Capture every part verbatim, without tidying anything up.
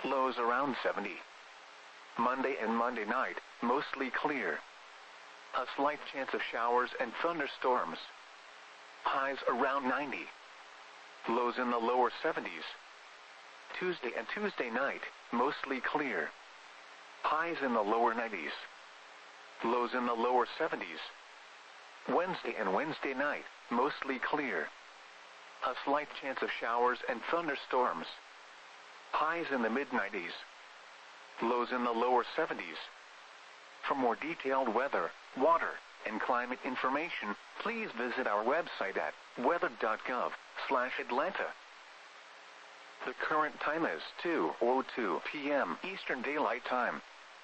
lows around seventy. Monday and Monday night, mostly clear. A slight chance of showers and thunderstorms. Highs around ninety. Lows in the lower seventies. Tuesday and Tuesday night, mostly clear. Highs in the lower nineties. Lows in the lower seventies. Wednesday and Wednesday night, mostly clear. A slight chance of showers and thunderstorms. Highs in the mid nineties. Lows in the lower seventies. For more detailed weather, water, and climate information, please visit our website at weather dot gov slash Atlanta. The current time is two oh two p m Eastern Daylight Time.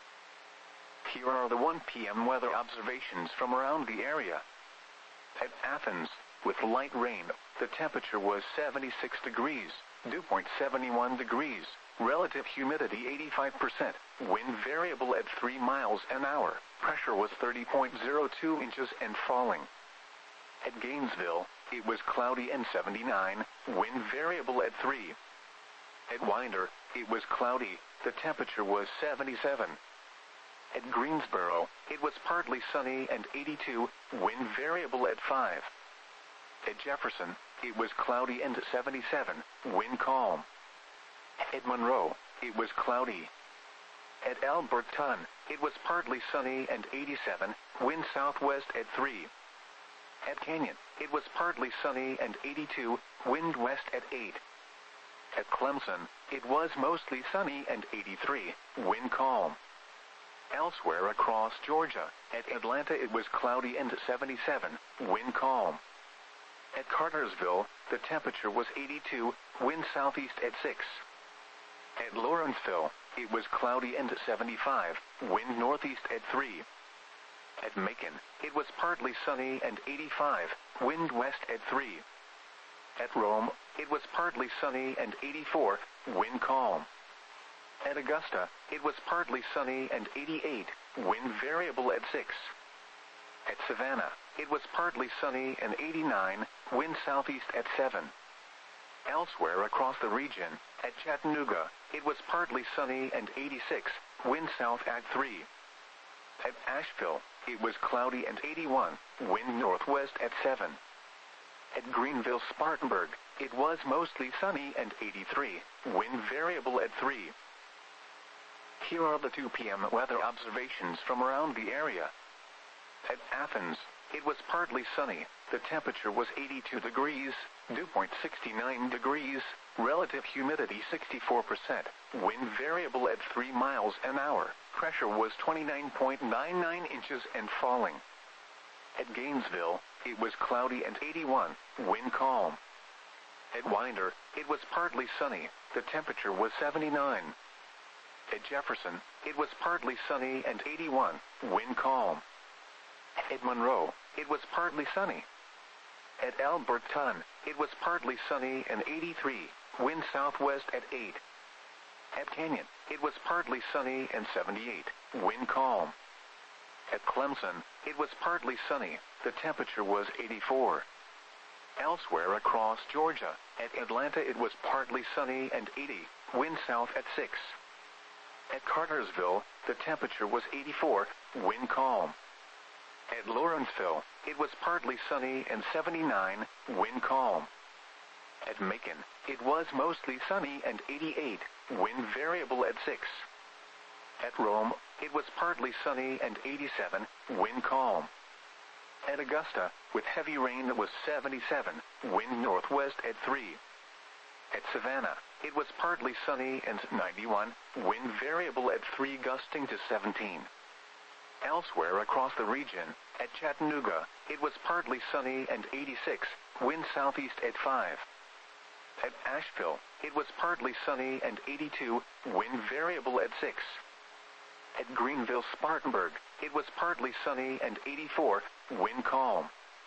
Here are the one p m weather observations from around the area. At Athens, with light rain, the temperature was seventy-six degrees, dew point seven one degrees, relative humidity eighty-five percent, wind variable at three miles an hour, pressure was thirty point zero two inches and falling. At Gainesville, it was cloudy and seventy-nine, wind variable at three. At Winder, it was cloudy, the temperature was seventy-seven. At Greensboro, it was partly sunny and eighty-two, wind variable at five. At Jefferson, it was cloudy and seventy-seven, wind calm. At Monroe, it was cloudy. At Alberton, it was partly sunny and eighty-seven, wind southwest at three. At Canyon, it was partly sunny and eighty-two, wind west at eight. At Clemson, it was mostly sunny and eighty-three, wind calm. Elsewhere across Georgia, at Atlanta it was cloudy and seventy-seven, wind calm. At Cartersville, the temperature was eighty-two, wind southeast at six. At Lawrenceville, it was cloudy and seventy-five, wind northeast at three. At Macon, it was partly sunny and eighty-five, wind west at three. At Rome, it was partly sunny and eighty-four, wind calm. At Augusta, it was partly sunny and eighty-eight, wind variable at six. At Savannah, it was partly sunny and eighty-nine, wind southeast at seven. Elsewhere across the region, at Chattanooga, it was partly sunny and eighty-six, wind south at three. At Asheville, it was cloudy and eighty-one, wind northwest at seven. At Greenville-Spartanburg, it was mostly sunny and eighty-three, wind variable at three. Here are the two p m weather observations from around the area. At Athens, it was partly sunny, the temperature was eighty-two degrees, dew point sixty-nine degrees, relative humidity sixty-four percent, wind variable at three miles an hour, pressure was twenty-nine point nine nine inches and falling. At Gainesville, it was cloudy and eighty-one, wind calm. At Winder, it was partly sunny, the temperature was seventy-nine. At Jefferson, it was partly sunny and eighty-one, wind calm. At Monroe, it was partly sunny. At Alberton, it was partly sunny and eighty-three, wind southwest at eight. At Canyon, it was partly sunny and seventy-eight, wind calm. At Clemson, it was partly sunny, the temperature was eighty-four. Elsewhere across Georgia, at Atlanta it was partly sunny and eighty, wind south at six. At Cartersville, the temperature was eighty-four, wind calm. At Lawrenceville, it was partly sunny and seventy-nine, wind calm. At Macon, it was mostly sunny and eighty-eight, wind variable at six. At Rome, it was partly sunny and eighty-seven, wind calm. At Augusta, with heavy rain it was seventy-seven, wind northwest at three. At Savannah, it was partly sunny and ninety-one, wind variable at three gusting to seventeen. Elsewhere across the region, at Chattanooga, it was partly sunny and eighty-six, wind southeast at five. At Asheville, it was partly sunny and eighty-two, wind variable at six. At Greenville-Spartanburg, it was partly sunny and eighty-four, wind calm.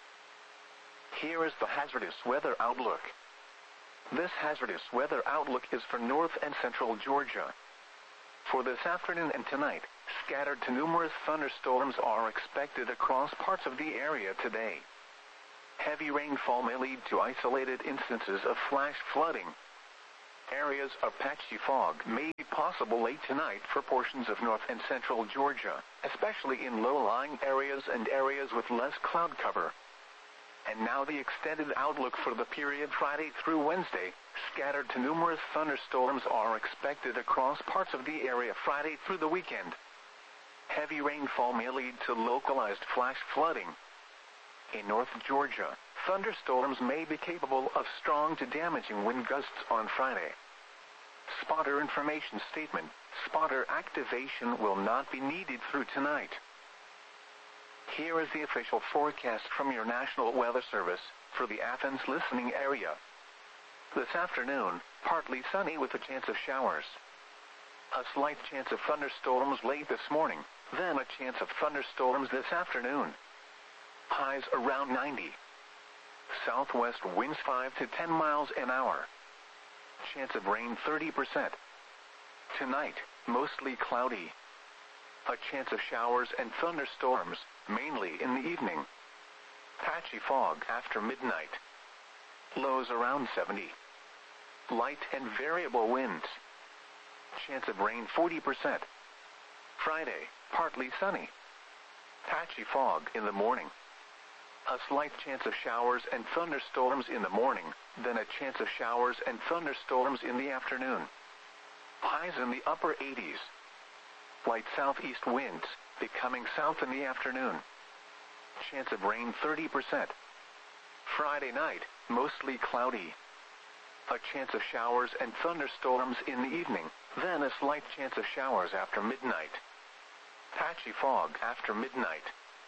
Here is the hazardous weather outlook. This hazardous weather outlook is for north and central Georgia. For this afternoon and tonight, scattered to numerous thunderstorms are expected across parts of the area today. Heavy rainfall may lead to isolated instances of flash flooding. Areas of patchy fog may be possible late tonight for portions of north and central Georgia, especially in low-lying areas and areas with less cloud cover. And now the extended outlook for the period Friday through Wednesday. Scattered to numerous thunderstorms are expected across parts of the area Friday through the weekend. Heavy rainfall may lead to localized flash flooding. In North Georgia, thunderstorms may be capable of strong to damaging wind gusts on Friday. Spotter information statement: spotter activation will not be needed through tonight. Here is the official forecast from your National Weather Service for the Athens listening area. This afternoon, partly sunny with a chance of showers. A slight chance of thunderstorms late this morning, then a chance of thunderstorms this afternoon. Highs around ninety. Southwest winds five to ten miles an hour. Chance of rain thirty percent. Tonight, mostly cloudy. A chance of showers and thunderstorms, mainly in the evening. Patchy fog after midnight. Lows around seventy. Light and variable winds. Chance of rain forty percent. Friday, partly sunny. Patchy fog in the morning. A slight chance of showers and thunderstorms in the morning, then a chance of showers and thunderstorms in the afternoon. Highs in the upper eighties. Light southeast winds, becoming south in the afternoon. Chance of rain thirty percent. Friday night, mostly cloudy. A chance of showers and thunderstorms in the evening, then a slight chance of showers after midnight. Patchy fog after midnight.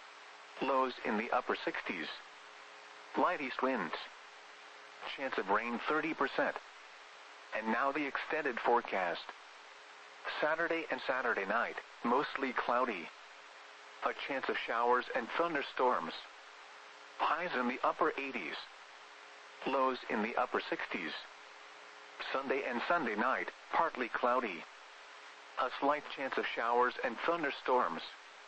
Lows in the upper sixties. Light east winds. Chance of rain thirty percent. And now the extended forecast. Saturday and Saturday night, mostly cloudy. A chance of showers and thunderstorms. Highs in the upper eighties. Lows in the upper sixties. Sunday and Sunday night, partly cloudy. A slight chance of showers and thunderstorms.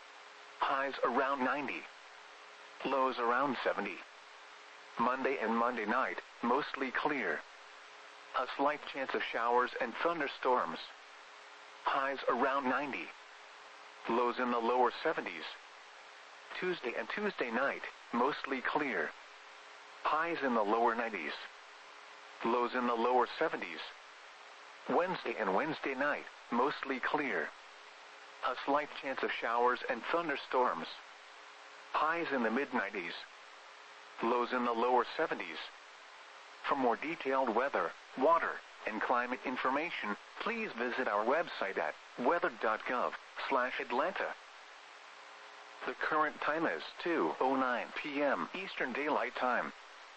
Highs around ninety. Lows around seventy. Monday and Monday night, mostly clear. A slight chance of showers and thunderstorms. Highs around ninety. Lows in the lower seventies. Tuesday and Tuesday night, mostly clear. Highs in the lower nineties. Lows in the lower seventies. Wednesday and Wednesday night, mostly clear. A slight chance of showers and thunderstorms. Highs in the mid nineties. Lows in the lower seventies. For more detailed weather, water, and climate information, please visit our website at weather dot gov slash Atlanta. The current time is two oh nine p m Eastern Daylight Time.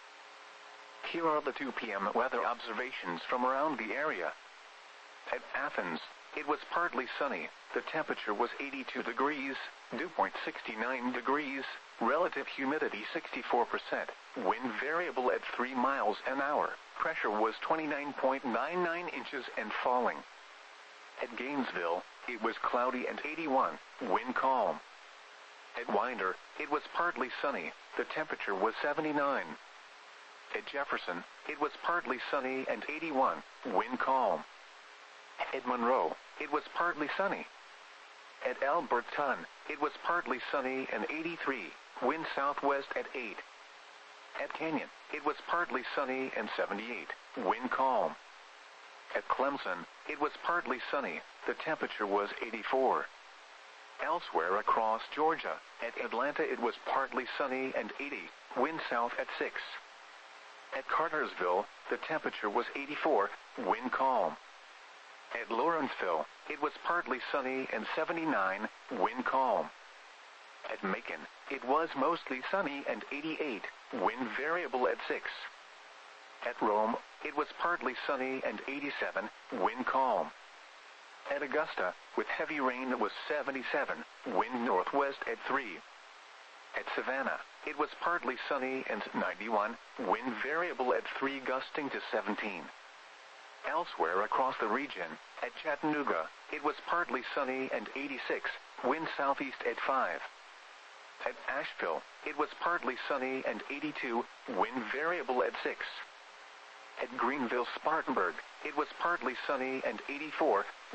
Here are the two p m weather observations from around the area. At Athens, it was partly sunny. The temperature was eighty-two degrees, dew point sixty-nine degrees, relative humidity sixty-four percent, wind variable at three miles an hour, pressure was twenty-nine point nine nine inches and falling. At Gainesville, it was cloudy and eighty-one, wind calm. At Winder, it was partly sunny, the temperature was seventy-nine. At Jefferson, it was partly sunny and eighty-one, wind calm. At Monroe, it was partly sunny. At Alberton, it was partly sunny and eighty-three, wind southwest at eight. At Canyon, it was partly sunny and seventy-eight, wind calm. At Clemson, it was partly sunny, the temperature was eighty-four. Elsewhere across Georgia, at Atlanta it was partly sunny and eighty, wind south at six. At Cartersville, the temperature was eighty-four, wind calm. At Lawrenceville, it was partly sunny and seventy-nine, wind calm. At Macon, it was mostly sunny and eighty-eight, wind variable at six. At Rome, it was partly sunny and eighty-seven, wind calm. At Augusta, with heavy rain it was seventy-seven, wind northwest at three. At Savannah, it was partly sunny and ninety-one, wind variable at three gusting to seventeen. Elsewhere across the region, at Chattanooga, it was partly sunny and eighty-six, wind southeast at five. At Asheville, it was partly sunny and eighty-two, wind variable at six. At Greenville-Spartanburg, it was partly sunny and eighty-four,